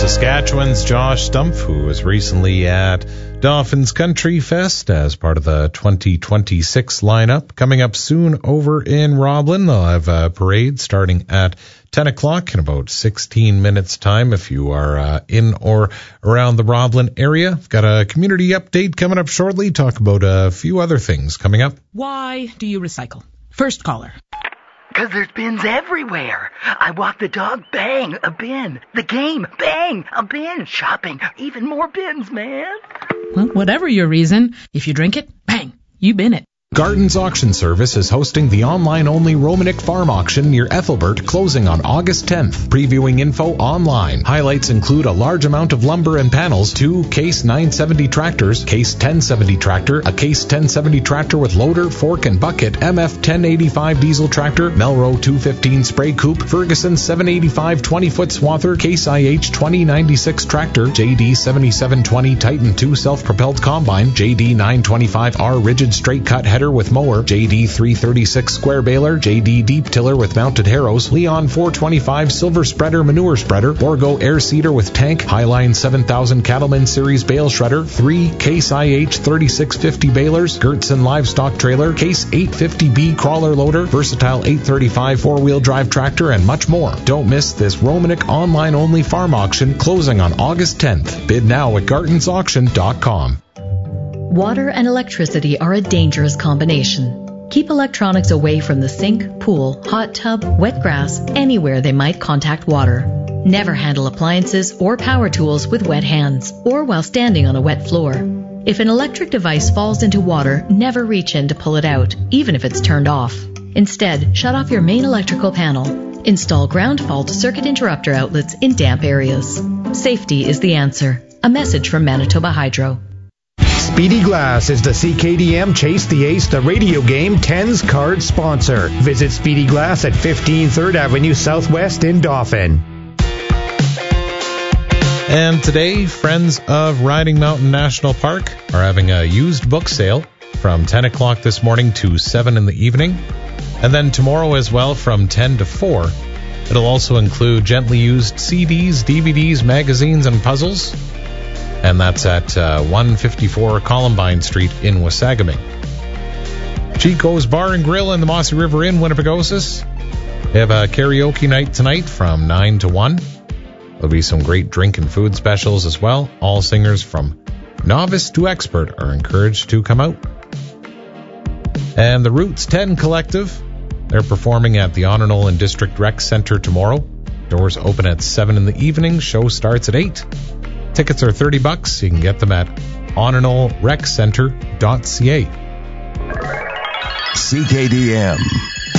Saskatchewan's Josh Stumpf, who was recently at Dauphin's Country Fest as part of the 2026 lineup. Coming up soon over in Roblin, they'll have a parade starting at 10 o'clock in about 16 minutes time if you are in or around the Roblin area. I've got a community update coming up shortly. Talk about a few other things coming up. Why do you recycle? First caller. Because there's bins everywhere. I walk the dog, bang, a bin. The game, bang, a bin. Shopping, even more bins, man. Well, whatever your reason, if you drink it, bang, you bin it. Garden's Auction Service is hosting the online-only Romanik Farm Auction near Ethelbert, closing on August 10th. Previewing info online. Highlights include a large amount of lumber and panels, 2 Case 970 tractors, Case 1070 tractor, a Case 1070 tractor with loader, fork, and bucket, MF 1085 diesel tractor, Melro 215 spray coupe, Ferguson 785 20-foot swather, Case IH 2096 tractor, JD 7720 Titan 2 self-propelled combine, JD 925R rigid straight cut header with mower, JD 336 square baler, JD deep tiller with mounted harrows, Leon 425 silver spreader manure spreader, Borgo air seeder with tank, Highline 7000 Cattleman series bale shredder, 3 Case IH 3650 balers, Gertson livestock trailer, Case 850B crawler loader, versatile 835 four-wheel drive tractor, and much more. Don't miss this Romanik online-only farm auction closing on August 10th. Bid now at gartensauction.com. Water and electricity are a dangerous combination. Keep electronics away from the sink, pool, hot tub, wet grass, anywhere they might contact water. Never handle appliances or power tools with wet hands or while standing on a wet floor. If an electric device falls into water, never reach in to pull it out, even if it's turned off. Instead, shut off your main electrical panel. Install ground fault circuit interrupter outlets in damp areas. Safety is the answer. A message from Manitoba Hydro. Speedy Glass is the CKDM Chase the Ace, the radio game 10's card sponsor. Visit Speedy Glass at 15 3rd Avenue Southwest in Dauphin. And today, Friends of Riding Mountain National Park are having a used book sale from 10 o'clock this morning to 7 in the evening. And then tomorrow as well from 10 to 4. It'll also include gently used CDs, DVDs, magazines, and puzzles. And that's at 154 Columbine Street in Wasagaming. Chico's Bar and Grill in the Mossy River Inn, Winnipegosis. They have a karaoke night tonight from 9 to 1. There'll be some great drink and food specials as well. All singers from novice to expert are encouraged to come out. And the Roots 10 Collective, they're performing at the Honor Nolan District Rec Center tomorrow. Doors open at 7 in the evening. Show starts at 8. Tickets are $30. You can get them at honorknowlreccenter.ca. CKDM.